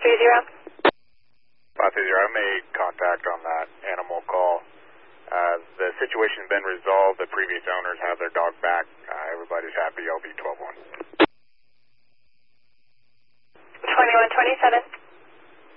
530, I made contact on that animal call. The situation's been resolved. The previous owners have their dog back. Everybody's happy. LB 12-1. 2127.